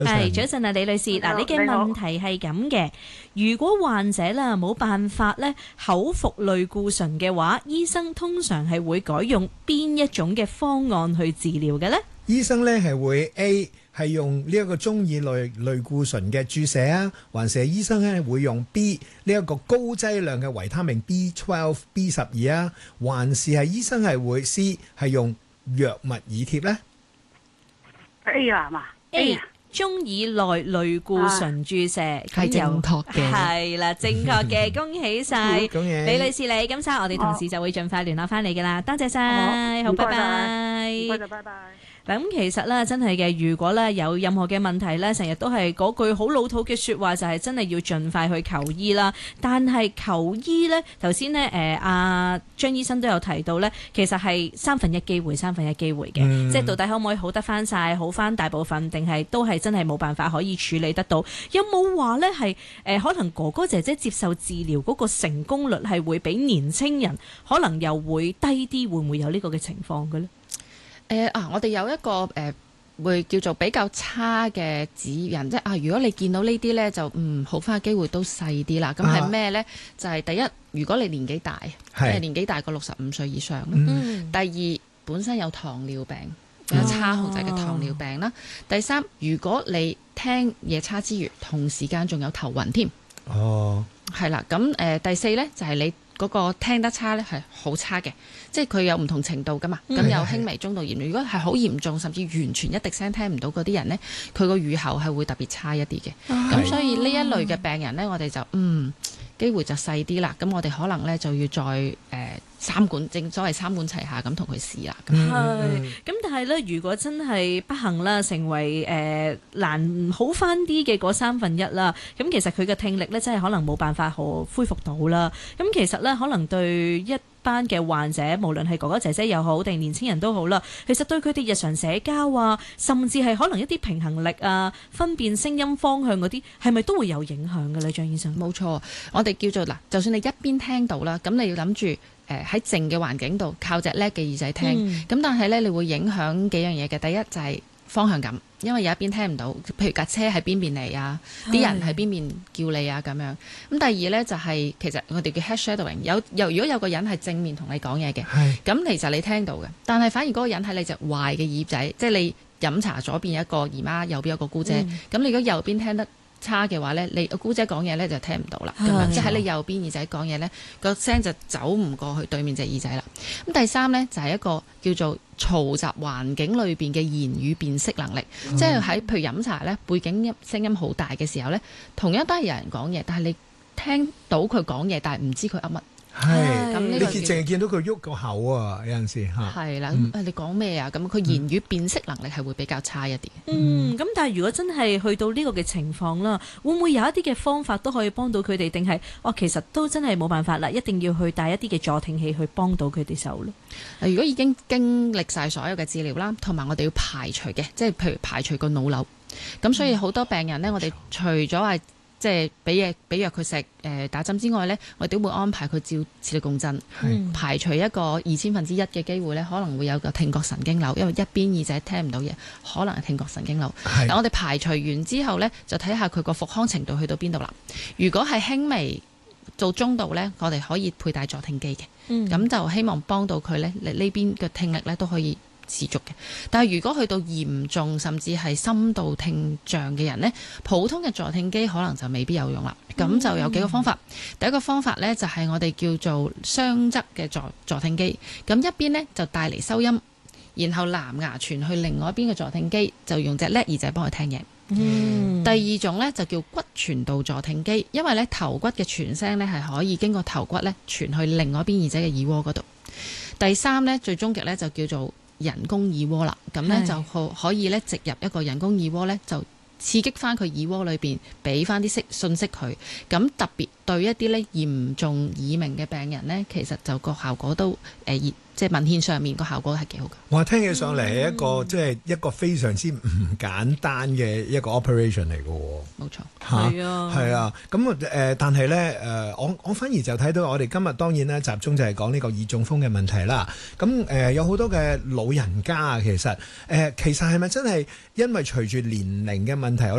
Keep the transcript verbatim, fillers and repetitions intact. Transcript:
係早晨啊，李女士，嗱，你嘅問題係咁嘅，如果患者啦冇辦法咧口服類固醇嘅話，醫生通常係會改用邊一種嘅方案去治療嘅呢？ 醫生咧係會 A 係用呢一個中耳類類固醇嘅注射啊，還是醫生咧會用 B 呢一個高劑量嘅維他命 B 十二、B 十二啊，還是係醫生係會 C 係用藥物耳貼呢？ A 啊嘛 A 中耳內類固醇注射係、啊、正確嘅， 係啦，正確嘅，恭喜晒恭喜李女士你，咁所以我哋同事就會盡快聯絡翻你噶啦，多謝晒，好，拜拜， 唔該晒，拜拜。 嗱，咁其實咧，真係嘅，如果咧有任何嘅問題咧，成日都係嗰句好老土嘅說話，就係真係要盡快去求醫啦。但係求醫咧，頭先咧，誒阿張醫生都有提到咧，其實係三分一機會，三分一機會嘅，嗯、即係到底可唔可以好得翻晒，好翻大部分，定係都係真係冇辦法可以處理得到？有冇話咧係誒可能哥哥姐姐接受治療嗰個成功率係會比年青人可能又會低啲？會唔會有呢個嘅情況嘅咧？ 誒、呃、啊！我哋有一個誒、呃、會叫做比較差嘅指引，即係啊，如果你見到呢啲咧，就嗯好翻嘅機會都細啲啦。咁係咩咧？就係、是、第一，如果你年紀大，即係年紀大過六十五歲以上。嗯、第二，本身有糖尿病，有差控制嘅糖尿病啦。哦、第三，如果你聽夜叉之餘，同時間仲有頭暈添。哦，係啦。咁誒、呃、第四咧就係、是、你嗰個聽得差咧係好差嘅。即係佢有唔同程度噶嘛，咁、嗯、有輕微、中度、嚴重。如果係好嚴重，甚至完全一滴聲聽唔到嗰啲人呢，佢個預後係會特別差一啲嘅。咁、哦、所以呢一類嘅病人呢，我哋就嗯機會就細啲啦。咁我哋可能呢，就要再誒、呃、三管，正所謂三管齊下咁同佢試啦。係， 咁但係呢，如果真係不幸啦，成為誒、呃、難好翻啲嘅嗰三分一啦，咁其實佢嘅聽力呢，真係可能冇辦法好恢復到啦。咁其實呢，可能對一班嘅患者，無論係哥哥姐姐又好，定年青人都好啦，其實對佢哋日常社交啊，甚至係可能一啲平衡力啊、分辨聲音方向嗰啲，係咪都會有影響嘅咧？張醫生， 冇錯，我哋叫做嗱，就算你一邊聽到啦，咁你要諗住誒喺靜嘅環境度靠隻叻嘅耳仔聽，咁、嗯、但係咧你會影響幾樣嘢嘅。第一就係方向感，因為有一邊聽唔到，譬如架車喺邊邊嚟啊，啲人喺邊邊叫你啊咁樣。咁第二呢，就係、是、其實我哋叫 head shadowing， 有有如果有個人係正面同你講嘢嘅，咁其實你聽到嘅，但係反而嗰個人喺你隻壞嘅耳仔，即係你飲茶左邊一個姨媽，右邊一個姑姐，咁、嗯、你如果右邊聽得差嘅話呢，你姑姐講嘢呢就聽唔到啦，咁樣即係喺你右邊耳仔講嘢呢，個聲就走唔過去對面隻耳仔啦。咁第三呢，就係、是、一個叫做嘈雜環境裏邊嘅言語辨識能力，嗯、即係喺譬如飲茶呢，背景音聲音好大嘅時候呢，同樣都係有人講嘢，但係你聽到佢講嘢，但係唔知佢噏乜。 係，你淨係見到佢喐個口啊，有陣時嚇。係啦，咁、嗯、你講咩啊？咁佢言語辨識能力係會比較差一啲。 嗯，咁、嗯、但係如果真係去到呢個嘅情況啦，會唔會有一啲嘅方法都可以幫到佢哋？定係哦，其實都真係冇辦法啦，一定要去帶一啲嘅助聽器去幫到佢哋手咯。 如果已經經歷晒所有嘅治療啦，同埋我哋要排除嘅，即係譬如排除個腦瘤。咁所以好多病人呢，嗯、我哋除咗係即係俾嘢俾藥佢食，誒、呃、打針之外呢，我哋都會安排佢照磁力共振，嗯、排除一個二千分之一嘅機會呢，可能會有個聽覺神經瘤，因為一邊耳仔聽唔到嘢，可能係聽覺神經瘤。但我哋排除完之後呢，就睇下佢個復康程度去到邊度啦。如果係輕微做中度呢，我哋可以佩戴助聽機嘅，咁、嗯、就希望幫到佢呢，呢邊嘅聽力呢都可以持續嘅。但係如果去到嚴重甚至係深度聽障嘅人呢，普通嘅助聽機可能就未必有用啦。咁、嗯、就有幾個方法。第一個方法呢，就係、是、我哋叫做雙側嘅助助聽機，咁一邊呢，就帶嚟收音，然後藍牙傳去另外一邊嘅助聽機，就用隻叻耳仔幫佢聽嘢。嗯、第二種呢，就叫骨傳導助聽機，因為呢頭骨嘅傳聲呢，係可以經過頭骨呢傳去另外一邊耳仔嘅耳窩嗰度。第三呢，最終極呢，就叫做人工耳蝸啦，咁呢就可可以咧植入一個人工耳蝸咧，就刺激翻佢耳蝸裏邊，俾翻啲息信息佢。咁特別對一啲咧嚴重耳鳴嘅病人呢，其實就個效果都誒、呃、即即係文獻上面個效果係幾好嘅。 哇！聽起上嚟係一個、嗯、即係一個非常之唔簡單嘅一個 operation 嚟嘅喎。 冇錯， 係啊， 係啊。咁誒、呃，但係咧誒，我我反而就睇到我哋今日當然咧集中就係講呢個耳中風嘅問題啦。咁誒、呃，有好多嘅老人家啊，其實誒、呃，其實係咪真係因為隨住年齡嘅問題，我